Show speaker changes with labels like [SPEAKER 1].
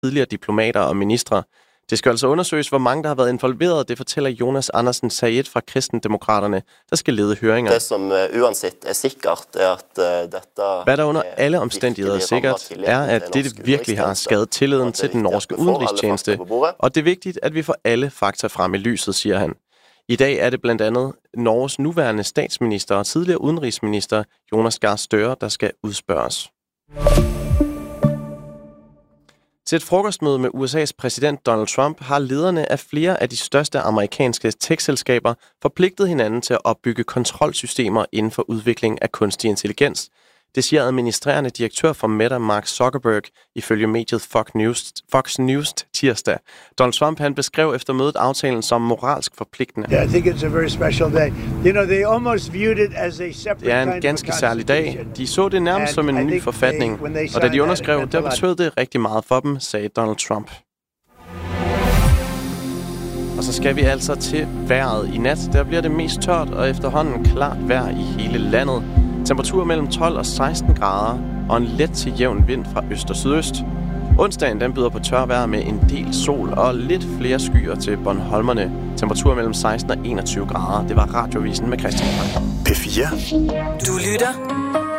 [SPEAKER 1] tidligere diplomater og ministre. Det skal altså undersøges, hvor mange der har været involveret. Det fortæller Jonas Andersen Sayed fra Kristendemokraterne, der skal lede høringer.
[SPEAKER 2] Det som uansett er sikkert, er at dette...
[SPEAKER 1] Hvad der under alle omstændigheder er sikkert, er, at dette virkelig har skadet tilliden til den norske udenrigstjeneste, og det er vigtigt, at vi får alle fakta frem i lyset, siger han. I dag er det blandt andet Norges nuværende statsminister og tidligere udenrigsminister Jonas Gahr Støre, der skal udspørges. Til et frokostmøde med USA's præsident Donald Trump har lederne af flere af de største amerikanske tech-selskaber forpligtet hinanden til at opbygge kontrolsystemer inden for udvikling af kunstig intelligens. Det siger administrerende direktør for Meta, Mark Zuckerberg, ifølge mediet Fox News tirsdag. Donald Trump han beskrev efter mødet aftalen som moralsk forpligtende.
[SPEAKER 3] Yeah, I think it's a very special day. You know, they almost viewed it as a separate
[SPEAKER 1] Det er en ganske særlig dag. De så det nærmest som en ny forfatning, og da de underskrev, der betød det rigtig meget for dem, sagde Donald Trump. Og så skal vi altså til vejret. I nat der bliver det mest tørt og efterhånden klart vejr i hele landet. Temperatur mellem 12 og 16 grader og en let til jævn vind fra øst og sydøst. Onsdagen den byder på tørvejr med en del sol og lidt flere skyer til Bornholmerne. Temperatur mellem 16 og 21 grader. Det var Radiovisen med Christian Frank.
[SPEAKER 4] P4.
[SPEAKER 5] Du lytter